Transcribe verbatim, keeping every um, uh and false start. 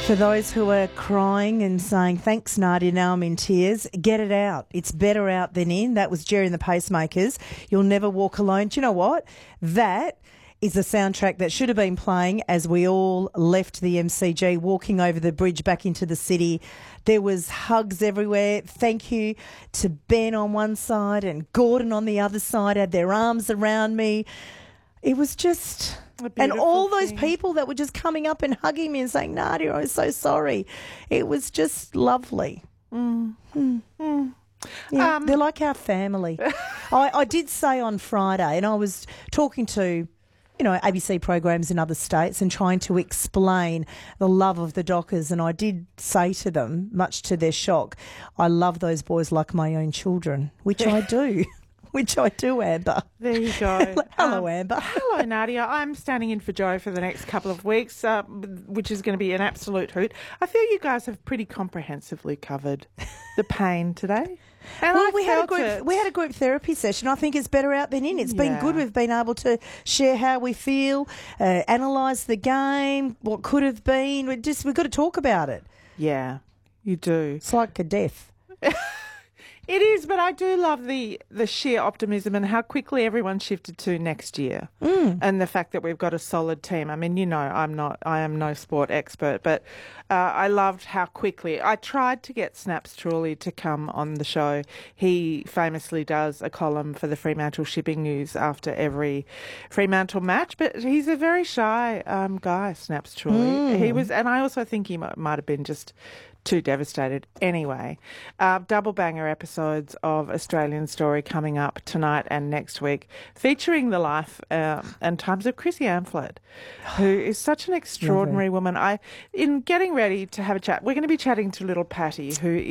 For those who are crying and saying, thanks, Nadia, now I'm in tears, get it out. It's better out than in. That was Jerry and the Pacemakers. You'll never walk alone. Do you know what? That is a soundtrack that should have been playing as we all left the M C G, walking over the bridge back into the city. There was hugs everywhere. Thank you to Ben on one side and Gordon on the other side, had their arms around me. It was just... And all those thing. people that were just coming up and hugging me and saying, Nadia, I'm so sorry. It was just lovely. Mm. Mm. Mm. Yeah, Um, they're like our family. I, I did say on Friday, and I was talking to, you know, A B C programs in other states and trying to explain the love of the Dockers, and I did say to them, much to their shock, I love those boys like my own children, which I do. Which I do, Amber. There you go. Hello, Um, Amber. Hello, Nadia. I'm standing in for Joe for the next couple of weeks, uh, which is going to be an absolute hoot. I feel you guys have pretty comprehensively covered the pain today. And Well, I we had a felt group. it. We had a group therapy session. I think it's better out than in. It's been Yeah. good. We've been able to share how we feel, uh, analyse the game, what could have been. We just we've got to talk about it. Yeah, you do. It's like a death. It is, but I do love the the sheer optimism and how quickly everyone shifted to next year, Mm. and the fact that we've got a solid team. I mean, you know, I'm not, I am no sport expert, but uh, I loved how quickly. I tried to get Snaps Truly to come on the show. He famously does a column for the Fremantle Shipping News after every Fremantle match, but he's a very shy um, guy, Snaps Truly. Mm. He was, and I also think he might, might have been just too devastated. Anyway, uh, double banger episodes of Australian Story coming up tonight and next week, featuring the life um, and times of Chrissy Amphlett, who is such an extraordinary woman. I, in getting ready to have a chat, we're going to be chatting to little Patty, who